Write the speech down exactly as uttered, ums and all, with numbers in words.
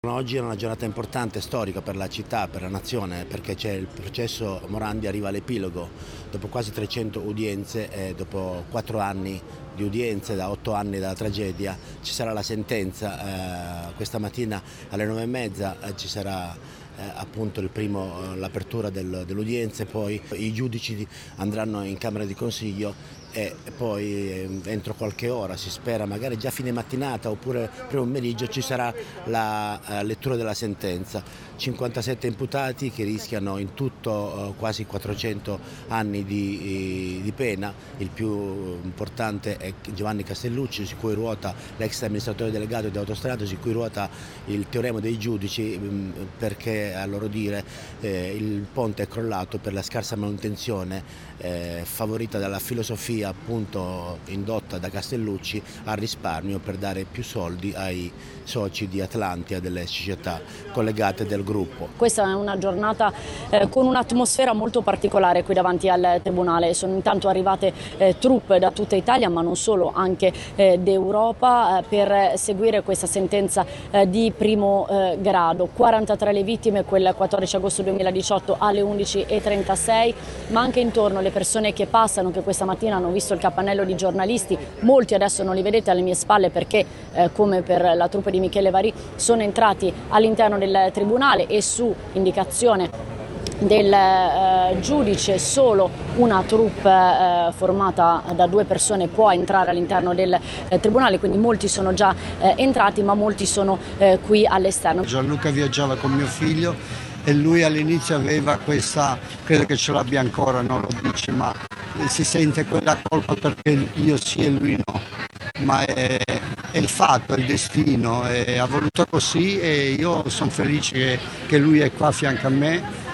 Oggi è una giornata importante, storica per la città, per la nazione, perché c'è il processo Morandi, arriva all'epilogo dopo quasi trecento udienze e dopo quattro anni di udienze, da otto anni dalla tragedia. Ci sarà la sentenza, eh, questa mattina alle nove e mezza eh, ci sarà Eh, appunto il primo, eh, l'apertura del, dell'udienza, e poi i giudici andranno in Camera di Consiglio e poi eh, entro qualche ora, si spera magari già fine mattinata oppure primo pomeriggio, ci sarà la eh, lettura della sentenza. cinquantasette imputati che rischiano in tutto eh, quasi quattrocento anni di, di pena. Il più importante è Giovanni Castellucci, su cui ruota l'ex amministratore delegato di Autostrade, su cui ruota il teorema dei giudici, mh, perché a loro dire eh, il ponte è crollato per la scarsa manutenzione eh, favorita dalla filosofia appunto indotta da Castellucci al risparmio, per dare più soldi ai soci di Atlantia, delle società collegate del gruppo. Questa è una giornata eh, con un'atmosfera molto particolare qui davanti al Tribunale. Sono intanto arrivate eh, truppe da tutta Italia, ma non solo, anche eh, d'Europa, eh, per seguire questa sentenza eh, di primo eh, grado. quarantatré le vittime quel quattordici agosto duemiladiciotto alle undici e trentasei, ma anche intorno le persone che passano, che questa mattina hanno visto il capannello di giornalisti. Molti adesso non li vedete alle mie spalle perché, eh, come per la troupe di Michele Varì, sono entrati all'interno del Tribunale e su indicazione del eh, giudice solo una troupe eh, formata da due persone può entrare all'interno del eh, Tribunale, quindi molti sono già eh, entrati, ma molti sono eh, qui all'esterno. Gianluca viaggiava con mio figlio e lui all'inizio aveva questa, credo che ce l'abbia ancora, non lo dice, ma si sente quella colpa perché io sì e lui no, ma è, è il fatto, è il destino, è, ha voluto così e io sono felice che, che lui è qua a fianco a me.